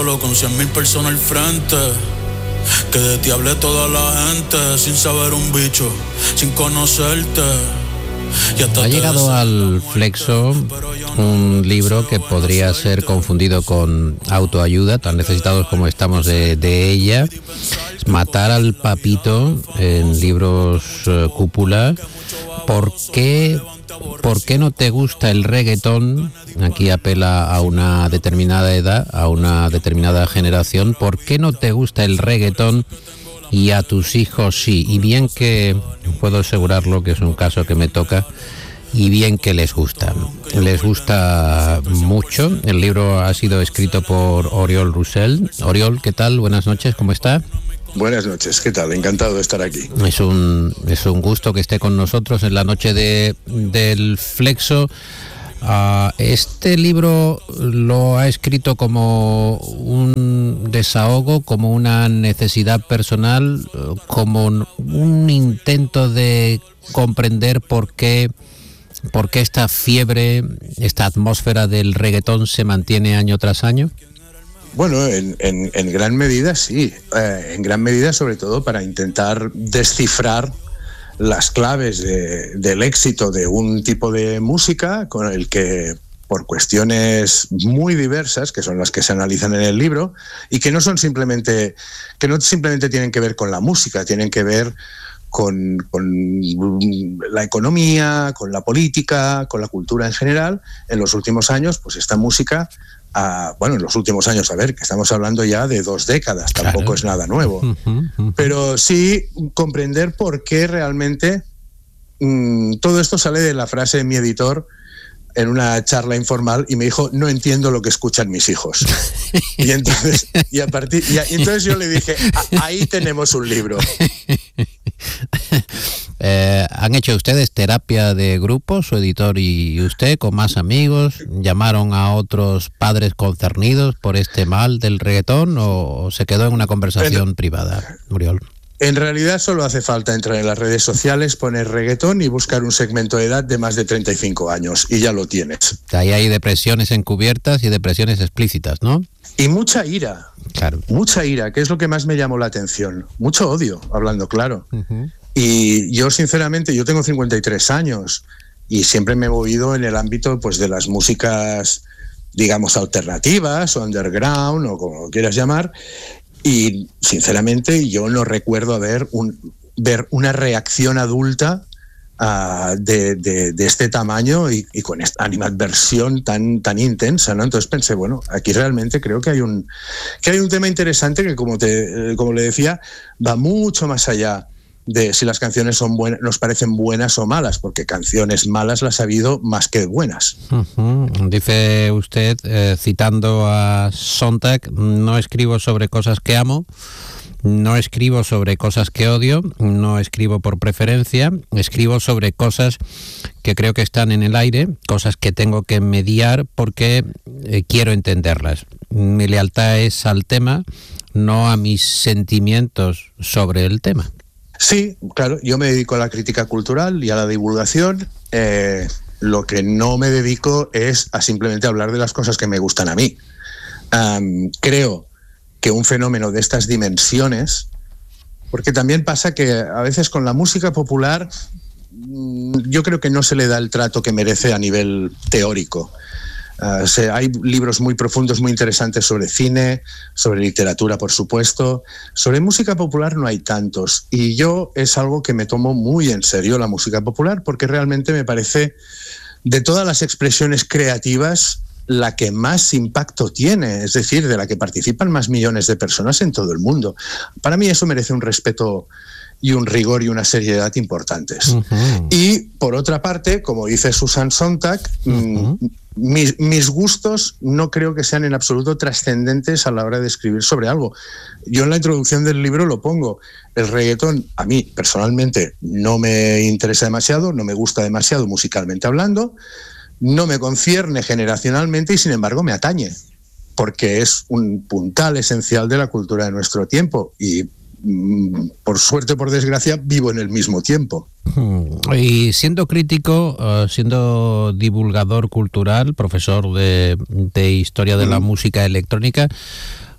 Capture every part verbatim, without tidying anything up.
Con cien mil personas al frente, que de ti hable toda la gente, sin saber un bicho, sin conocerte. Ha llegado al Flexo un libro que podría ser confundido con autoayuda, tan necesitados como estamos de, de ella. Es Matar al Papito en Libros uh, Cúpula. ¿Por qué, ¿Por qué no te gusta el reggaetón? Aquí apela a una determinada edad, a una determinada generación. ¿Por qué no te gusta el reggaetón y a tus hijos sí? Y bien que, puedo asegurarlo, que es un caso que me toca, y bien que les gusta. Les gusta mucho. El libro ha sido escrito por Oriol Roussel. Oriol, ¿qué tal? Buenas noches, ¿cómo está? Buenas noches, ¿qué tal? Encantado de estar aquí. Es un, es un gusto que esté con nosotros en la noche de, del Flexo. Uh, este libro lo ha escrito como un desahogo, como una necesidad personal, como un intento de comprender por qué, por qué esta fiebre, esta atmósfera del reggaetón se mantiene año tras año. Bueno, en, en, en gran medida sí, eh, en gran medida sobre todo para intentar descifrar las claves de, del éxito de un tipo de música con el que, por cuestiones muy diversas, que son las que se analizan en el libro, y que no son simplemente, que no simplemente tienen que ver con la música, tienen que ver con, con la economía, con la política, con la cultura en general. En los últimos años, pues esta música, Uh, bueno, en los últimos años, a ver, que estamos hablando ya de dos décadas, tampoco claro. Es nada nuevo, uh-huh, uh-huh. Pero sí comprender por qué realmente mmm, todo esto sale de la frase de mi editor en una charla informal y me dijo, no entiendo lo que escuchan mis hijos. Y entonces, y a partir, y, a, y entonces yo le dije, ahí tenemos un libro. Eh, ¿Han hecho ustedes terapia de grupo, su editor y usted, con más amigos? ¿Llamaron a otros padres concernidos por este mal del reggaetón o se quedó en una conversación en, privada, Oriol? En realidad solo hace falta entrar en las redes sociales, poner reggaetón y buscar un segmento de edad de más de treinta y cinco años y ya lo tienes. Ahí hay depresiones encubiertas y depresiones explícitas, ¿no? Y mucha ira, claro. Mucha ira, que es lo que más me llamó la atención. Mucho odio, hablando claro. Uh-huh. Y yo, sinceramente, yo tengo cincuenta y tres años y siempre me he movido en el ámbito pues, de las músicas, digamos, alternativas o underground o como lo quieras llamar. Y, sinceramente, yo no recuerdo haber un, ver una reacción adulta uh, de, de, de este tamaño y, y con esta animadversión tan, tan intensa, ¿no? Entonces pensé, bueno, aquí realmente creo que hay un, que hay un tema interesante que, como, te, como le decía, va mucho más allá de si las canciones son buenas, nos parecen buenas o malas, porque canciones malas las ha habido más que buenas. Uh-huh. Dice usted, eh, citando a Sontag, no escribo sobre cosas que amo, no escribo sobre cosas que odio, no escribo por preferencia, escribo sobre cosas que creo que están en el aire, cosas que tengo que mediar porque eh, quiero entenderlas. Mi lealtad es al tema, no a mis sentimientos sobre el tema. Sí, claro, yo me dedico a la crítica cultural y a la divulgación. Eh, lo que no me dedico es a simplemente hablar de las cosas que me gustan a mí. Um, creo que un fenómeno de estas dimensiones, porque también pasa que a veces con la música popular yo creo que no se le da el trato que merece a nivel teórico. Uh, se, hay libros muy profundos, muy interesantes sobre cine, sobre literatura, por supuesto. Sobre música popular no hay tantos. Y yo es algo que me tomo muy en serio, la música popular, porque realmente me parece, de todas las expresiones creativas, la que más impacto tiene, es decir, de la que participan más millones de personas en todo el mundo. Para mí eso merece un respeto y un rigor y una seriedad importantes. Uh-huh. Y, por otra parte, como dice Susan Sontag, uh-huh. mis, mis gustos no creo que sean en absoluto trascendentes a la hora de escribir sobre algo. Yo en la introducción del libro lo pongo. El reggaetón, a mí, personalmente, no me interesa demasiado, no me gusta demasiado musicalmente hablando, no me concierne generacionalmente y, sin embargo, me atañe, porque es un puntal esencial de la cultura de nuestro tiempo y, por suerte o por desgracia, vivo en el mismo tiempo. Y siendo crítico, uh, siendo divulgador cultural, profesor de, de historia de mm. la música electrónica,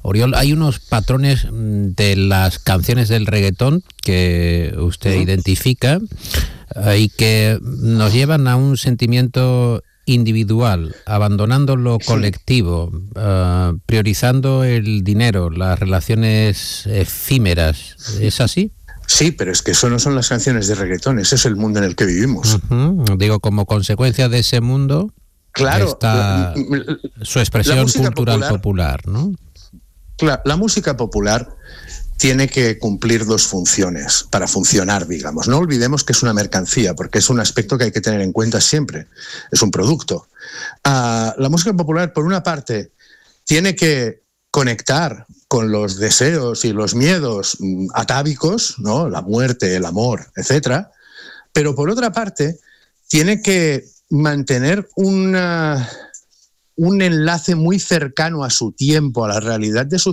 Oriol, hay unos patrones de las canciones del reggaetón que usted uh-huh. identifica uh, y que nos llevan a un sentimiento individual, abandonando lo colectivo, uh, priorizando el dinero, las relaciones efímeras. ¿Es así? Sí, pero es que eso no son las canciones de reggaetón, ese es el mundo en el que vivimos. Uh-huh. Digo, como consecuencia de ese mundo, claro, está la, su expresión cultural popular, popular, ¿no? Claro, la música popular tiene que cumplir dos funciones para funcionar, digamos. No olvidemos que es una mercancía, porque es un aspecto que hay que tener en cuenta siempre. Es un producto. Uh, la música popular, por una parte, tiene que conectar con los deseos y los miedos atávicos, ¿no? La muerte, el amor, etcétera. Pero por otra parte, tiene que mantener una, un enlace muy cercano a su tiempo, a la realidad de su